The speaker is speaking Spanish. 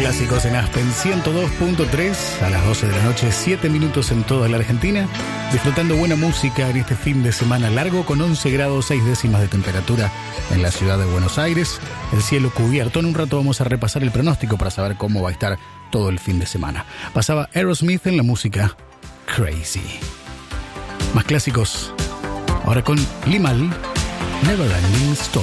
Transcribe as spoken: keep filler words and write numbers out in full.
Clásicos en Aspen ciento dos punto tres a las doce de la noche, siete minutos en toda la Argentina, disfrutando buena música en este fin de semana largo con once grados seis décimas de temperatura en la ciudad de Buenos Aires, el cielo cubierto. En un rato vamos a repasar el pronóstico para saber cómo va a estar todo el fin de semana. Pasaba Aerosmith en la música Crazy. Más clásicos ahora con Limahl, Never Ending Story.